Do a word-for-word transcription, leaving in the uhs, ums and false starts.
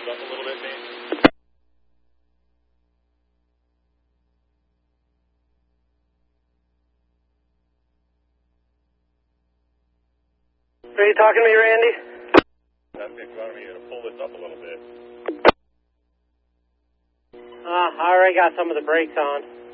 up a little bit, man? Are you talking to me, Randy? That's me. You want me to pull this up a little bit. Uh, I already got some of the brakes on.